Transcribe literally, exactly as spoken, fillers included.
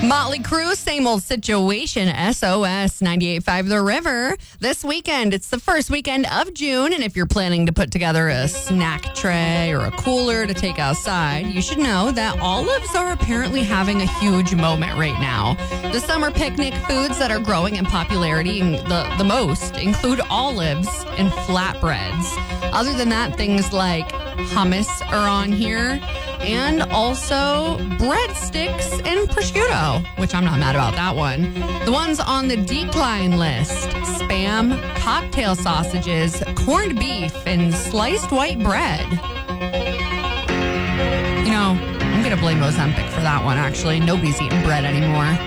Motley Crue, same old situation. S O S ninety-eight point five The River. This weekend, it's the first weekend of June, and if you're planning to put together a snack tray or a cooler to take outside, you should know that olives are apparently having a huge moment right now. The summer picnic foods that are growing in popularity the, the most include olives and flatbreads. Other than that, things like hummus are on here, and also breadsticks and prosciutto, which I'm not mad about that one. The ones on the decline list: Spam, cocktail sausages, corned beef, and sliced white bread. You know, I'm going to blame Ozempic for that one, actually. Nobody's eating bread anymore.